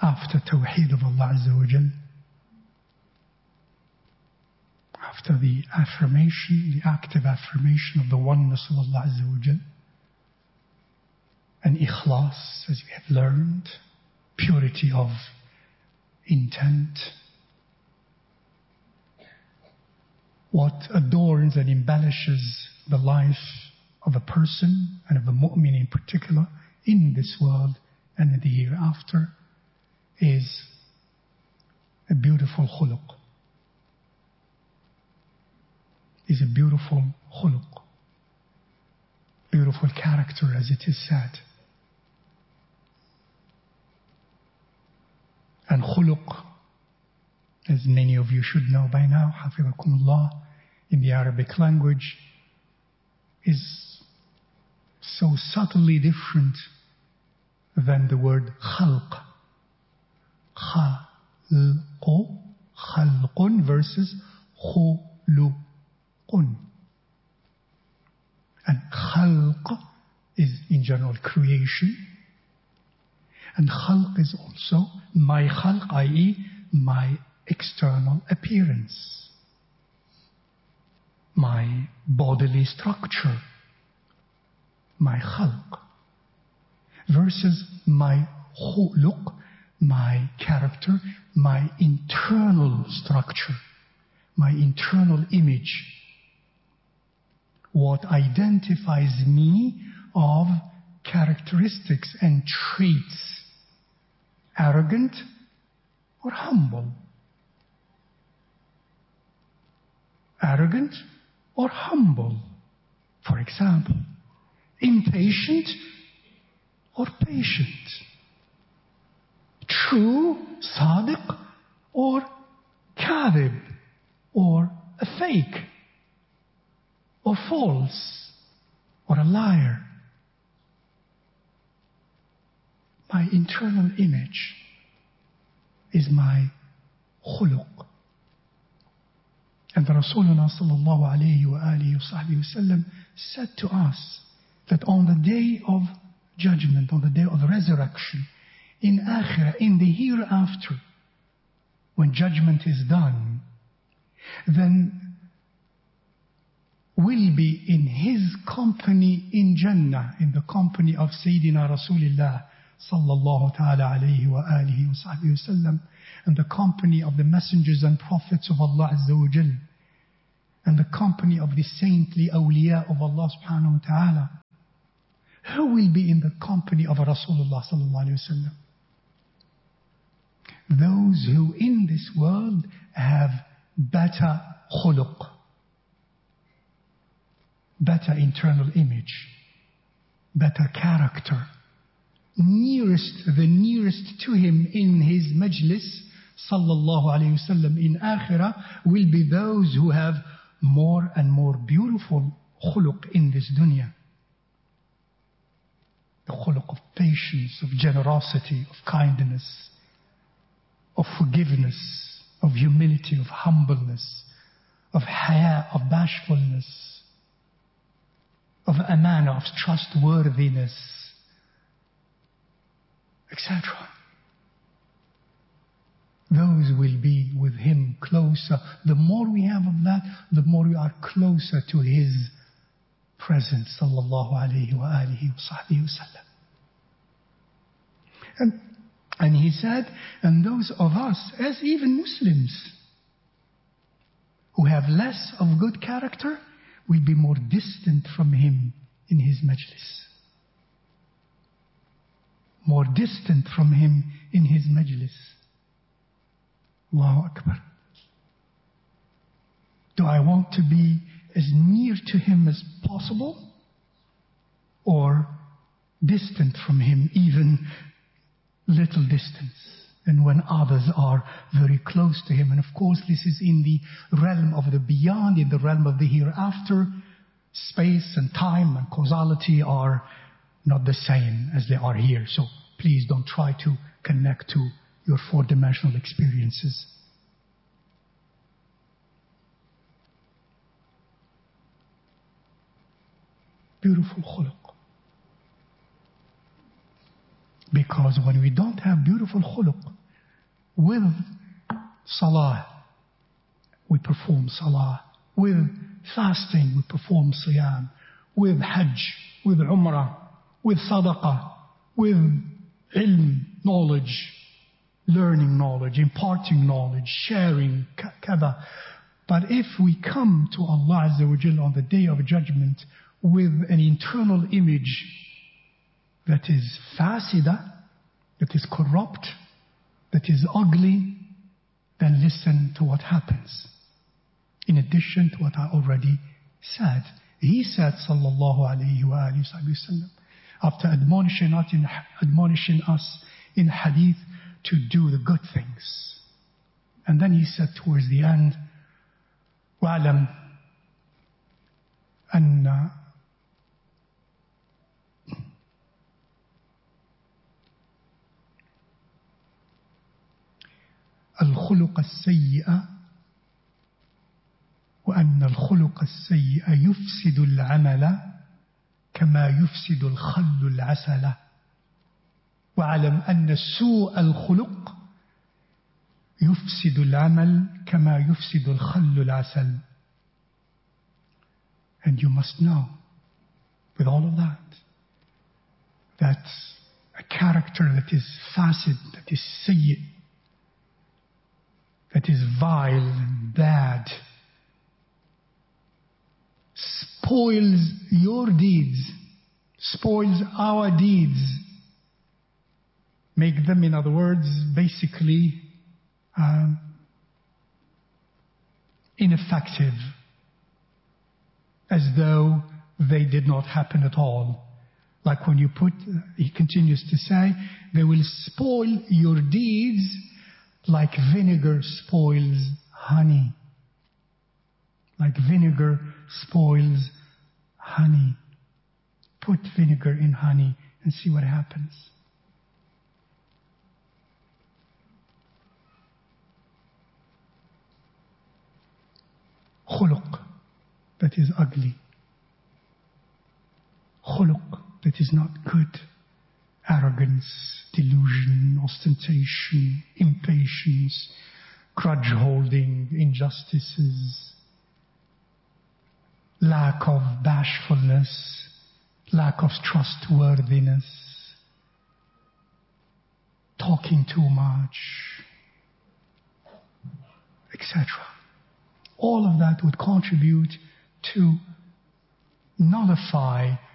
after Tawheed of Allah Azza wa Jal, after the affirmation, the active affirmation of the oneness of Allah Azza wa Jal, and ikhlas, as we have learned, purity of intent. What adorns and embellishes the life of a person and of a mu'min in particular in this world and in the hereafter is a beautiful khuluq. Is a beautiful khuluq. Beautiful character, as it is said. And khuluq, as many of you should know by now, hafizakumullah, in the Arabic language, is so subtly different than the word khalq. Khalqu, khalqun versus khuluqun. And khalq is in general creation. And khalq is also my khalq, i.e. my external appearance, my bodily structure, my khalq, versus my khuluq, my character, my internal structure, my internal image, what identifies me of characteristics and traits, arrogant or humble. Arrogant or humble. For example, impatient or patient. True, sadiq, or kadhib, or a fake, or false, or a liar. My internal image is my khuluq. And the Rasulullah sallallahu alayhi wa alihi wa sallam said to us that on the day of judgment, on the day of resurrection, in akhirah, in the hereafter, when judgment is done, then will be in his company in Jannah, in the company of Sayyidina Rasulullah sallallahu ta'ala alayhi wa alihi wa sallam, and the company of the messengers and prophets of Allah Azza wa Jal, and the company of the saintly awliya of Allah subhanahu wa ta'ala. Who will be in the company of Rasulullah sallallahu alayhi wa sallam? Those who in this world have better khuluq, better internal image, better character, the nearest to him in his majlis, sallallahu alayhi wa sallam, in akhirah, will be those who have more and more beautiful khuluq in this dunya. The khuluq of patience, of generosity, of kindness, of forgiveness, of humility, of humbleness, of haya, of bashfulness, of amana, of trustworthiness, etc. Those will be with him closer. The more we have of that, the more we are closer to his presence, sallallahu alayhi wa alihi wa sallam. And he said, and those of us, as even Muslims, who have less of good character, will be more distant from him in his majlis. More distant from him in his majlis. Allahu Akbar. Do I want to be as near to him as possible? Or distant from him, even little distance? And when others are very close to him. And of course this is in the realm of the beyond, in the realm of the hereafter. Space and time and causality are not the same as they are here. So please don't try to connect to your four-dimensional experiences. Beautiful khuluq. Because when we don't have beautiful khuluq, With salah, we perform salah. With fasting, we perform siyam. With hajj, with umrah, with sadaqah, with ilm, knowledge, learning knowledge, imparting knowledge, sharing, kada. But if we come to Allah Azza wa Jalla on the Day of Judgment with an internal image that is fasida, that is corrupt, that is ugly, then listen to what happens. In addition to what I already said. He said, sallallahu alayhi wa sallam, after admonishing us in hadith to do the good things. And then he said towards the end, وَعْلَمْ أَنَّ الخلق السيئ وأن الخلق السيئ يفسد العمل كما يفسد الخل العسل وعلم أن سوء الخلق يفسد العمل كما يفسد الخل العسل. And you must know, with all of that, that a character that is fasid, that is sayyi, that is vile and bad, spoils your deeds, spoils our deeds, make them, in other words, basically ineffective, as though they did not happen at all. Like when you put, he continues to say, they will spoil your deeds like vinegar spoils honey. Like vinegar spoils honey. Put vinegar in honey and see what happens. Khuluq, that is ugly. Khuluq, that is not good. Arrogance, delusion, ostentation, impatience, grudge holding, injustices, lack of bashfulness, lack of trustworthiness, talking too much, etc. All of that would contribute to nullify